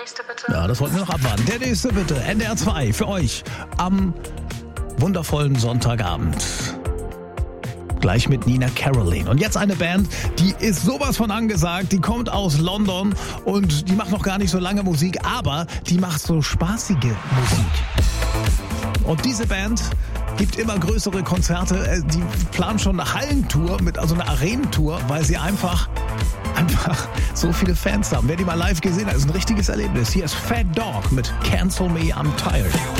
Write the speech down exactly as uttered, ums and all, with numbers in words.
nächste bitte? Ja, das wollten wir noch abwarten. Der nächste bitte. N D R zwei für euch am wundervollen Sonntagabend. Gleich mit Nina Caroline. Und jetzt eine Band, die ist sowas von angesagt. Die kommt aus London und die macht noch gar nicht so lange Musik, aber die macht so spaßige Musik. Und diese Band gibt immer größere Konzerte. Die planen schon eine Hallentour, mit, also eine Arenentour, weil sie einfach, einfach so viele Fans haben. Wer die mal live gesehen hat, ist ein richtiges Erlebnis. Hier ist Fat Dog mit Cancel Me, I'm Tired.